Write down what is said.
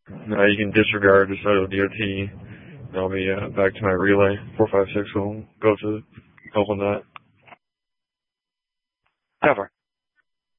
Now you can disregard the side of DOT, and I'll be back to my relay. 456 will go to help on that. Cover.